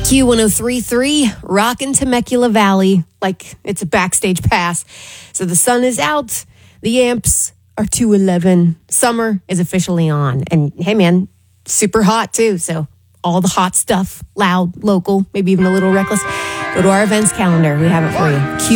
Q1033, rockin' Temecula Valley like it's a backstage pass. So the sun is out. The amps are 211. Summer is officially on. And hey, man, super hot too. So all the hot stuff, loud, local, maybe even a little reckless. Go to our events calendar. We have it for you.